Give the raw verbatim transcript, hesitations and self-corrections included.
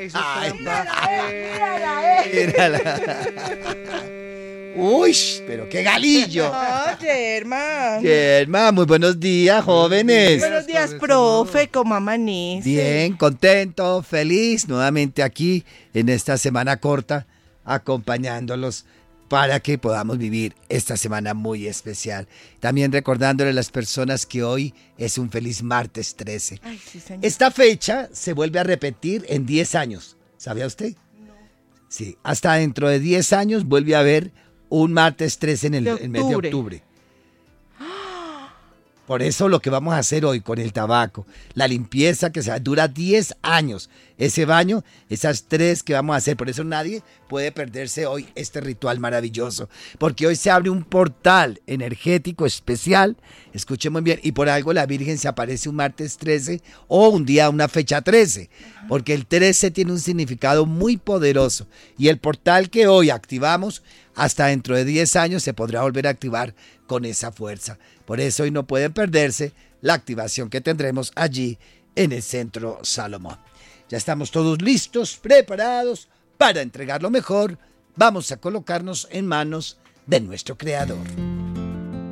Eso Ay, es trampa. mírala, mírala. Uy, pero qué galillo. Oh, Yerma. Yerma, muy buenos días, jóvenes. Buenos días, profe. ¿Cómo amanece? Bien, contento, feliz, nuevamente aquí en esta semana corta, acompañándolos para que podamos vivir esta semana muy especial. También recordándole a las personas que hoy es un feliz martes trece. Ay, sí, señor. Esta fecha se vuelve a repetir en diez años. ¿Sabía usted? No. Sí, hasta dentro de diez años vuelve a haber un martes trece en el, De el mes de octubre. octubre. Por eso lo que vamos a hacer hoy con el tabaco, la limpieza que se dura diez años, ese baño, esas tres que vamos a hacer, por eso nadie puede perderse hoy este ritual maravilloso, porque hoy se abre un portal energético especial, escuchen muy bien, y por algo la Virgen se aparece un martes trece o un día, una fecha trece, porque el trece tiene un significado muy poderoso, y el portal que hoy activamos, hasta dentro de diez años se podrá volver a activar con esa fuerza. Por eso hoy no pueden perderse la activación que tendremos allí en el Centro Salomón. Ya estamos todos listos, preparados para entregar lo mejor. Vamos a colocarnos en manos de nuestro Creador.